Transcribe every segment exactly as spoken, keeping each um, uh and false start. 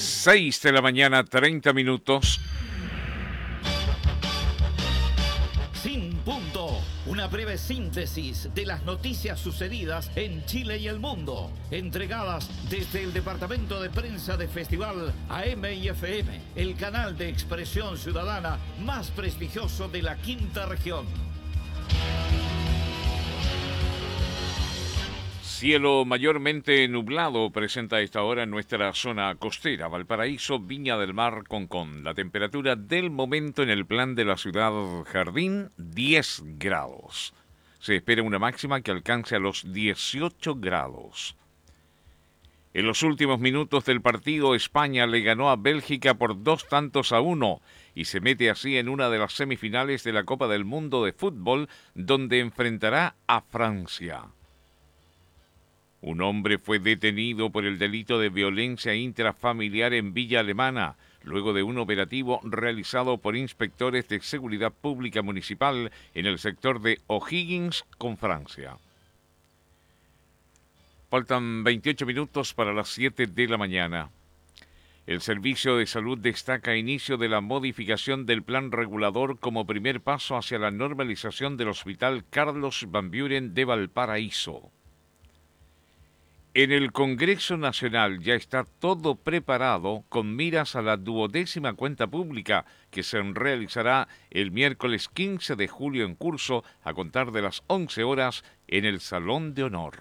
seis de la mañana, treinta minutos. Sin punto. Una breve síntesis de las noticias sucedidas en Chile y el mundo, entregadas desde el Departamento de Prensa de Festival A M y F M, el canal de expresión ciudadana más prestigioso de la quinta región. Cielo mayormente nublado presenta a esta hora en nuestra zona costera, Valparaíso, Viña del Mar, Concón. La temperatura del momento en el plan de la ciudad Jardín, diez grados. Se espera una máxima que alcance a los dieciocho grados. En los últimos minutos del partido, España le ganó a Bélgica por dos tantos a uno y se mete así en una de las semifinales de la Copa del Mundo de Fútbol, donde enfrentará a Francia. Un hombre fue detenido por el delito de violencia intrafamiliar en Villa Alemana, luego de un operativo realizado por inspectores de seguridad pública municipal en el sector de O'Higgins con Francia. Faltan veintiocho minutos para las siete de la mañana. El Servicio de Salud destaca inicio de la modificación del plan regulador como primer paso hacia la normalización del Hospital Carlos Van Buren de Valparaíso. En el Congreso Nacional ya está todo preparado con miras a la duodécima cuenta pública que se realizará el miércoles quince de julio en curso a contar de las once horas en el Salón de Honor.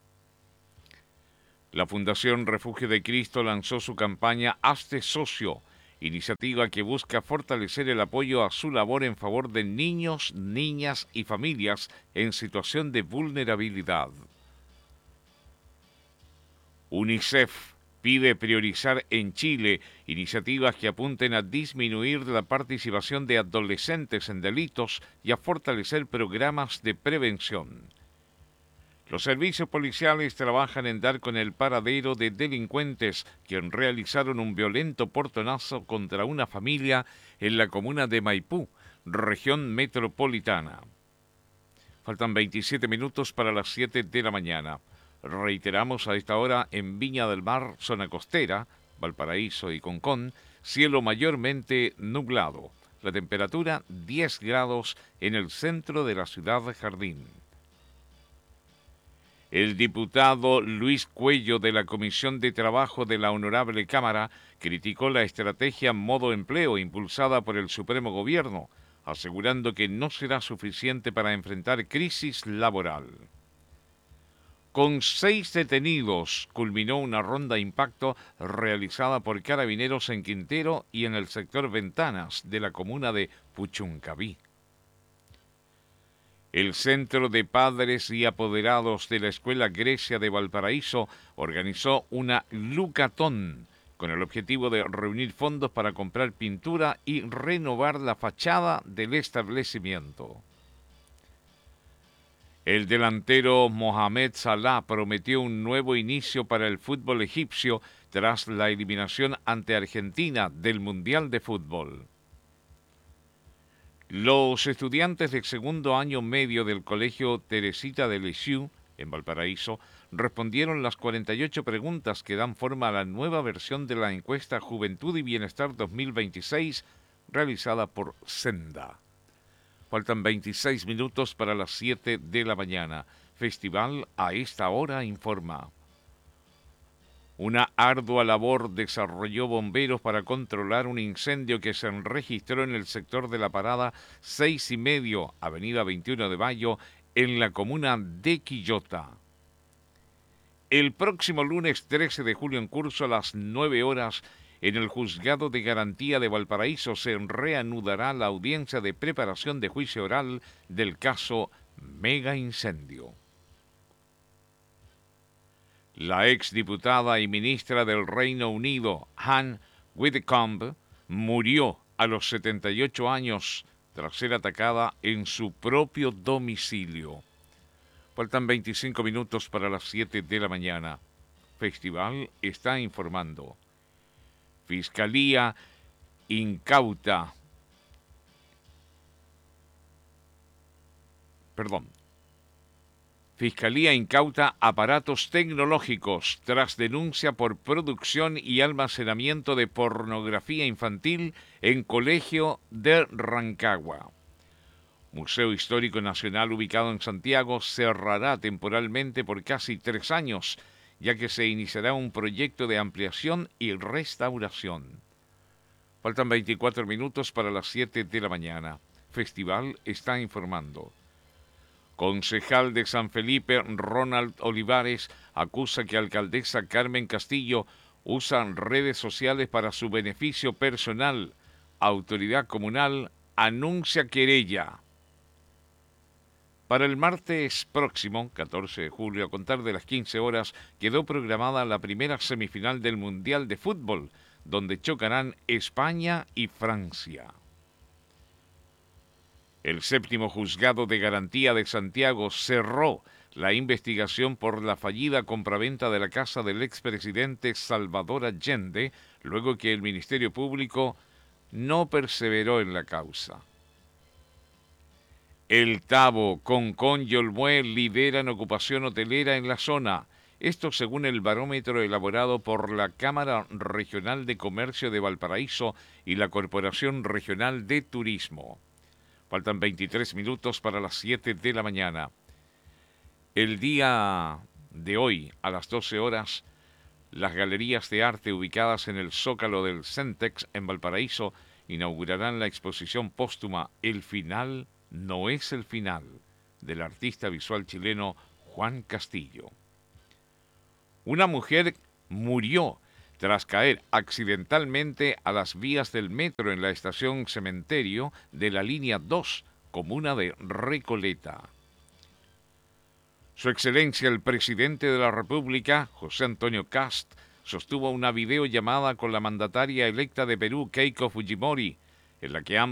La Fundación Refugio de Cristo lanzó su campaña Hazte Socio, iniciativa que busca fortalecer el apoyo a su labor en favor de niños, niñas y familias en situación de vulnerabilidad. UNICEF pide priorizar en Chile iniciativas que apunten a disminuir la participación de adolescentes en delitos y a fortalecer programas de prevención. Los servicios policiales trabajan en dar con el paradero de delincuentes que realizaron un violento portonazo contra una familia en la comuna de Maipú, región metropolitana. Faltan veintisiete minutos para las siete de la mañana. Reiteramos a esta hora en Viña del Mar, zona costera, Valparaíso y Concón, cielo mayormente nublado. La temperatura diez grados en el centro de la ciudad de Jardín. El diputado Luis Cuello de la Comisión de Trabajo de la Honorable Cámara criticó la estrategia modo empleo impulsada por el Supremo Gobierno, asegurando que no será suficiente para enfrentar crisis laboral. Con seis detenidos culminó una ronda impacto realizada por carabineros en Quintero y en el sector Ventanas de la comuna de Puchuncaví. El Centro de Padres y Apoderados de la Escuela Grecia de Valparaíso organizó una Lucatón con el objetivo de reunir fondos para comprar pintura y renovar la fachada del establecimiento. El delantero Mohamed Salah prometió un nuevo inicio para el fútbol egipcio tras la eliminación ante Argentina del Mundial de Fútbol. Los estudiantes del segundo año medio del Colegio Teresita de Lisieux, en Valparaíso, respondieron las cuarenta y ocho preguntas que dan forma a la nueva versión de la encuesta Juventud y Bienestar dos mil veintiséis, realizada por Senda. Faltan veintiséis minutos para las siete de la mañana. Festival a esta hora informa. Una ardua labor desarrolló bomberos para controlar un incendio que se registró en el sector de la parada seis y medio, avenida veintiuno de Mayo, en la comuna de Quillota. El próximo lunes trece de julio en curso a las nueve horas, en el Juzgado de Garantía de Valparaíso se reanudará la audiencia de preparación de juicio oral del caso Mega Incendio. La exdiputada y ministra del Reino Unido, Anne Widdecombe, murió a los setenta y ocho años tras ser atacada en su propio domicilio. Faltan veinticinco minutos para las siete de la mañana. Festival está informando. Fiscalía incauta. Perdón. Fiscalía incauta aparatos tecnológicos tras denuncia por producción y almacenamiento de pornografía infantil en colegio de Rancagua. Museo Histórico Nacional ubicado en Santiago cerrará temporalmente por casi tres años, ya que se iniciará un proyecto de ampliación y restauración. Faltan veinticuatro minutos para las siete de la mañana. Festival está informando. Concejal de San Felipe, Ronald Olivares, acusa que alcaldesa Carmen Castillo usa redes sociales para su beneficio personal. Autoridad comunal anuncia querella. Para el martes próximo, catorce de julio, a contar de las quince horas, quedó programada la primera semifinal del Mundial de Fútbol, donde chocarán España y Francia. El séptimo juzgado de garantía de Santiago cerró la investigación por la fallida compraventa de la casa del expresidente Salvador Allende, luego que el Ministerio Público no perseveró en la causa. El Tabo, Concón y Olmué lideran ocupación hotelera en la zona. Esto según el barómetro elaborado por la Cámara Regional de Comercio de Valparaíso y la Corporación Regional de Turismo. Faltan veintitrés minutos para las siete de la mañana. El día de hoy, a las doce horas, las galerías de arte ubicadas en el Zócalo del Centex en Valparaíso inaugurarán la exposición póstuma El final no es el final, del artista visual chileno Juan Castillo. Una mujer murió tras caer accidentalmente a las vías del metro en la estación Cementerio de la línea dos, comuna de Recoleta. Su Excelencia el Presidente de la República, José Antonio Kast, sostuvo una videollamada con la mandataria electa de Perú, Keiko Fujimori, en la que ambos